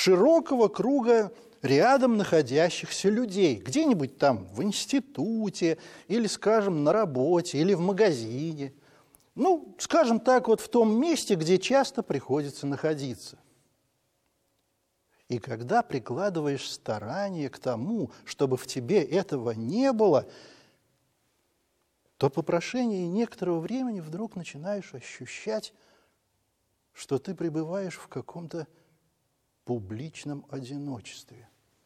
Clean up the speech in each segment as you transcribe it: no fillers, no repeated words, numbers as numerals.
широкого круга рядом находящихся людей, где-нибудь там в институте, или, скажем, на работе, или в магазине. Ну, скажем так, вот в том месте, где часто приходится находиться. И когда прикладываешь старание к тому, чтобы в тебе этого не было, то по прошении некоторого времени вдруг начинаешь ощущать, что ты пребываешь в каком-то публичном одиночестве.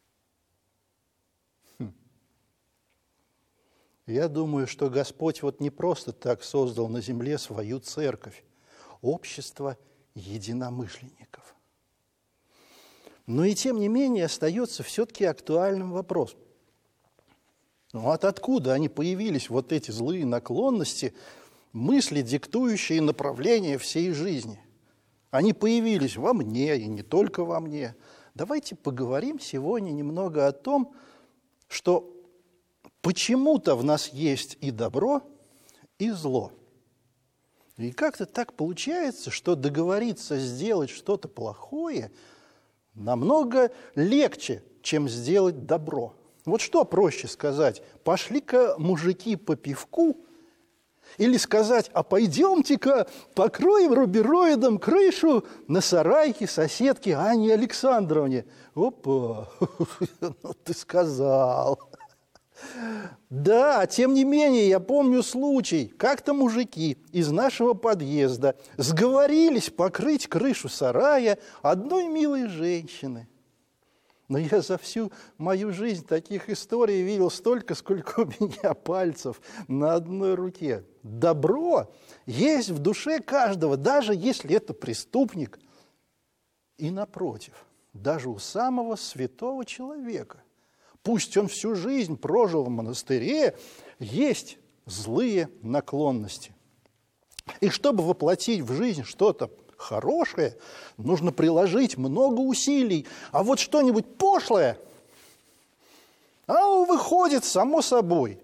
Я думаю, что Господь вот не просто так создал на земле свою церковь, общество единомышленников. Но и тем не менее остается все-таки актуальным вопрос. Ну, вот откуда они появились, вот эти злые наклонности, мысли, диктующие направление всей жизни? Они появились во мне и не только во мне. Давайте поговорим сегодня немного о том, что почему-то в нас есть и добро, и зло. И как-то так получается, что договориться сделать что-то плохое намного легче, чем сделать добро. Вот что проще сказать? Пошли-ка, мужики, по пивку, или сказать, а пойдемте-ка покроем рубероидом крышу на сарайке соседки Анне Александровне. Опа, ну ты сказал. Да, тем не менее, я помню случай. Как-то мужики из нашего подъезда сговорились покрыть крышу сарая одной милой женщины. Но я за всю мою жизнь таких историй видел столько, сколько у меня пальцев на одной руке. Добро есть в душе каждого, даже если это преступник. И напротив, даже у самого святого человека, пусть он всю жизнь прожил в монастыре, есть злые наклонности. И чтобы воплотить в жизнь что-то хорошее, нужно приложить много усилий. А вот что-нибудь пошлое, выходит само собой.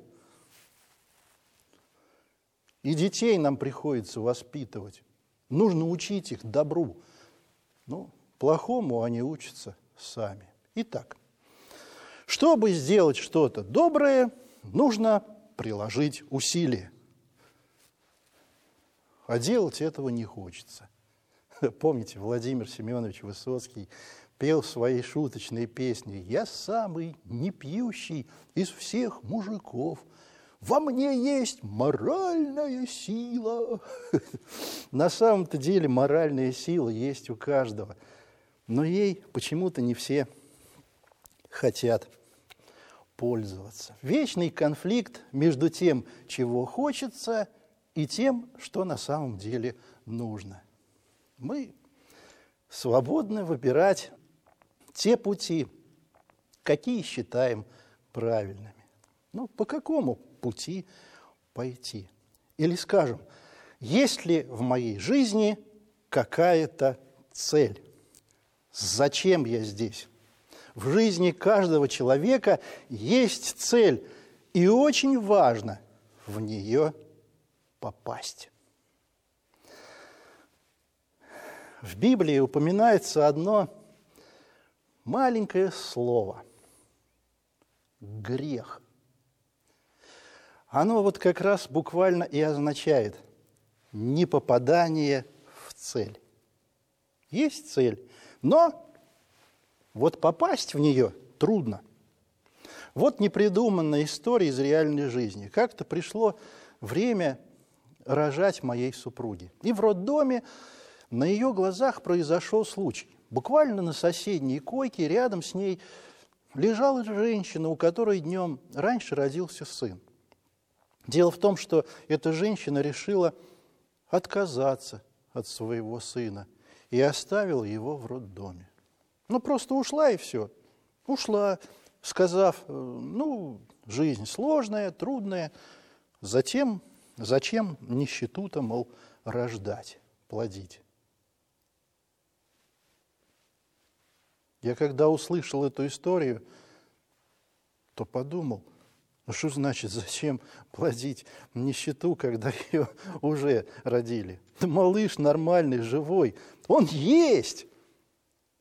И детей нам приходится воспитывать. Нужно учить их добру. Плохому они учатся сами. Итак, чтобы сделать что-то доброе, нужно приложить усилия. А делать этого не хочется. Помните, Владимир Семенович Высоцкий пел в своей шуточной песне: «Я самый непьющий из всех мужиков. Во мне есть моральная сила». На самом-то деле моральная сила есть у каждого. Но ей почему-то не все хотят пользоваться. Вечный конфликт между тем, чего хочется, и тем, что на самом деле нужно. Мы свободны выбирать те пути, какие считаем правильными. По какому пути пойти? Или скажем, есть ли в моей жизни какая-то цель? Зачем я здесь? В жизни каждого человека есть цель, и очень важно в нее попасть. В Библии упоминается одно маленькое слово – грех. Оно вот как раз буквально и означает непопадание в цель. Есть цель, но вот попасть в нее трудно. Вот непридуманная история из реальной жизни. Как-то пришло время рожать моей супруге. И в роддоме на ее глазах произошел случай. Буквально на соседней койке рядом с ней лежала женщина, у которой днем раньше родился сын. Дело в том, что эта женщина решила отказаться от своего сына и оставила его в роддоме. Просто ушла и все. Ушла, сказав, жизнь сложная, трудная. Зачем нищету-то, мол, рождать, плодить? Я когда услышал эту историю, то подумал, что значит, зачем плодить нищету, когда ее уже родили? Да малыш нормальный, живой, он есть!